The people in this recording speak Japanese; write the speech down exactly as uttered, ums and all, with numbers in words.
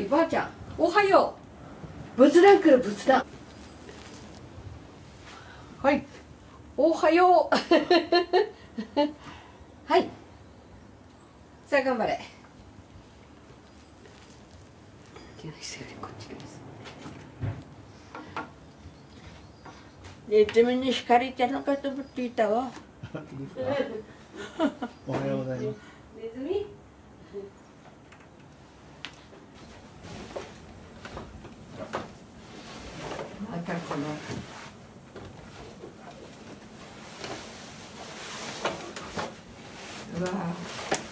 ばあちゃんおはよう。仏壇来る仏壇。はいおはようはいさあ頑張れ。こっちです。ネズミに叱られたのかと思っていたわ。 おはようございます。 ネズミ。またこの